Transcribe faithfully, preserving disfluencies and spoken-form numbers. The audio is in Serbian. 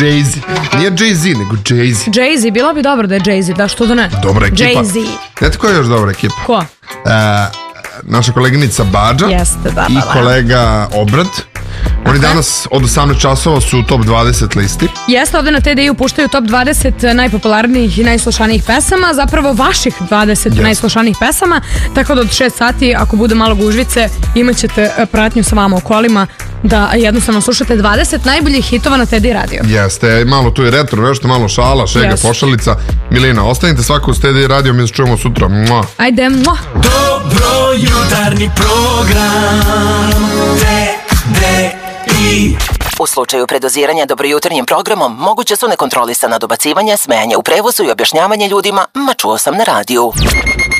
Jay-Z. Nije Jay-Z, nego Jay-Z. Jay-Z, bilo bi dobro da je Jay-Z, da što da ne? Dobra ekipa. Jay-Z. Znate koja je još dobra ekipa? Ko? Uh, naša koleginica Bađa. Jeste, da, da, i da. kolega Obrad. Oni danas od osamnaest časova su u top dvadeset listi. Jeste, ovde na T D I puštaju top dvadeset najpopularnijih i najslušanijih pesama, zapravo vaših dvadeset yes. najslušanijih pesama, tako da od šest sati, ako bude malo gužvice, imat ćete pratnju sa vama u kolima da jednostavno slušate dvadeset najboljih hitova na T D I radio. Jeste, malo tu je retro, nešto malo šala, šega, yes. pošalica. Milina, ostanite svako uz T D I radio, mi se čujemo sutra. Mua. Ajde, mua. Dobro jutarnji program T D I. U slučaju predoziranja dobrojutarnjim programom moguće su nekontrolisana dobacivanja, smejanje u prevozu i objašnjavanje ljudima "ma čuo sam na radiju".